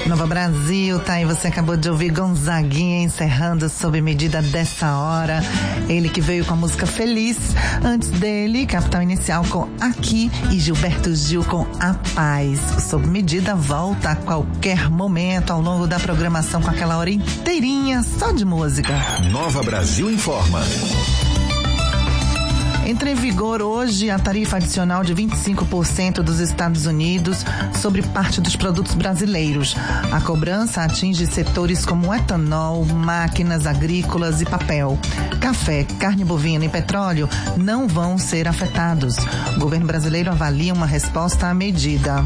Nova Brasil, tá aí, você acabou de ouvir Gonzaguinha encerrando sob medida dessa hora. Ele que veio com a música Feliz. Antes dele, Capital Inicial com Aqui e Gilberto Gil com A Paz. O Sob Medida volta a qualquer momento ao longo da programação com aquela hora inteirinha só de música. Nova Brasil informa. Entra em vigor hoje a tarifa adicional de 25% dos Estados Unidos sobre parte dos produtos brasileiros. A cobrança atinge setores como etanol, máquinas agrícolas e papel. Café, carne bovina e petróleo não vão ser afetados. O governo brasileiro avalia uma resposta à medida.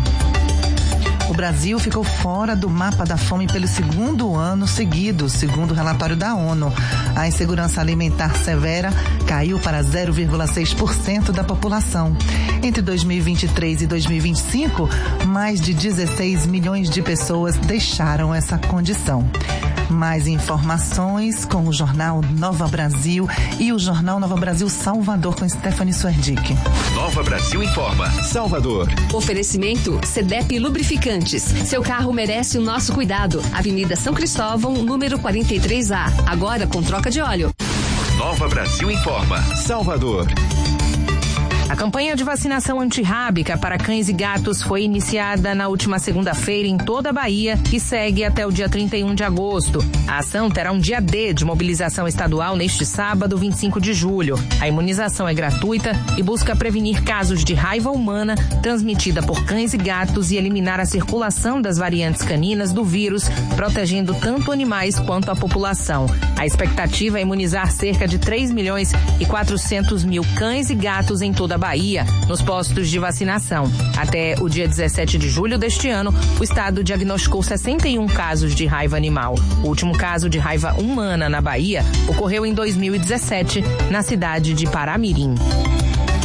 O Brasil ficou fora do mapa da fome pelo segundo ano seguido, segundo o relatório da ONU. A insegurança alimentar severa caiu para 0,6% da população. Entre 2023 e 2025, mais de 16 milhões de pessoas deixaram essa condição. Mais informações com o Jornal Nova Brasil e o Jornal Nova Brasil Salvador com Stephanie Suerdick. Nova Brasil informa. Salvador. Oferecimento CDEP Lubrificantes. Seu carro merece o nosso cuidado. Avenida São Cristóvão, número 43A. Agora com troca de óleo. Nova Brasil informa. Salvador. A campanha de vacinação antirrábica para cães e gatos foi iniciada na última segunda-feira em toda a Bahia e segue até o dia 31 de agosto. A ação terá um dia D de mobilização estadual neste sábado, 25 de julho. A imunização é gratuita e busca prevenir casos de raiva humana transmitida por cães e gatos e eliminar a circulação das variantes caninas do vírus, protegendo tanto animais quanto a população. A expectativa é imunizar cerca de 3.400.000 cães e gatos em toda a Bahia, nos postos de vacinação. Até o dia 17 de julho deste ano, o estado diagnosticou 61 casos de raiva animal. O último caso de raiva humana na Bahia ocorreu em 2017, na cidade de Paramirim.